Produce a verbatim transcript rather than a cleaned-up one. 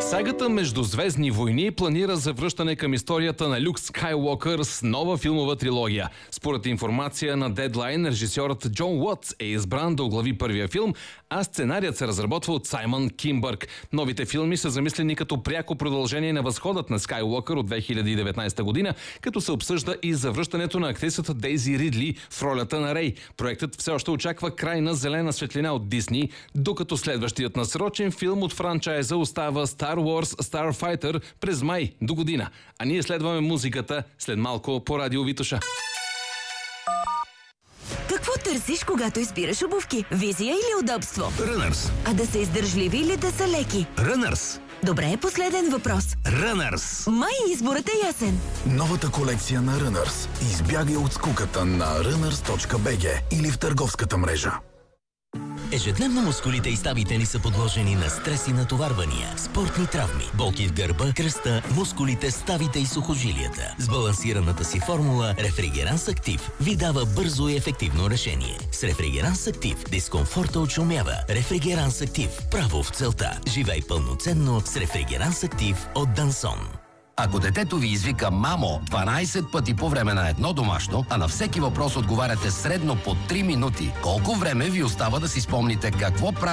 Сагата Междузвездни войни планира завръщане към историята на Люк Скайуокър с нова филмова трилогия. Според информация на Deadline, режисьорът Джон Уотс е избран да оглави първия филм, а сценарият се разработва от Саймън Кинбърг. Новите филми са замислени като пряко продължение на възходът на Скайуокър от две хиляди и деветнадесета година, като се обсъжда и завръщането на актрисата Дейзи Ридли в ролята на Рей. Проектът все още очаква крайна зелена светлина от Дисни, докато следващият насрочен филм от франчайза остава Star Wars Starfighter през май до година. А ние следваме музиката след малко по Радио Витоша. Какво търсиш, когато избираш обувки? Визия или удобство? Runners. А да са издържливи или да са леки? Runners. Добре, последен въпрос. Runners. Май изборът е ясен. Новата колекция на Runners. Избягай от скуката на runners точка би джи или в търговската мрежа. Ежедневно мускулите и ставите ни са подложени на стрес и натоварвания, спортни травми, болки в гърба, кръста, мускулите, ставите и сухожилията. С балансираната си формула Рефригеранс Актив ви дава бързо и ефективно решение. С Рефригеранс Актив дискомфорта отшумява. Рефригеранс Актив – право в целта. Живей пълноценно с Рефригеранс Актив от Дансон. Ако детето ви извика «мамо» дванадесет пъти по време на едно домашно, а на всеки въпрос отговаряте средно по три минути, колко време ви остава да си спомните какво прави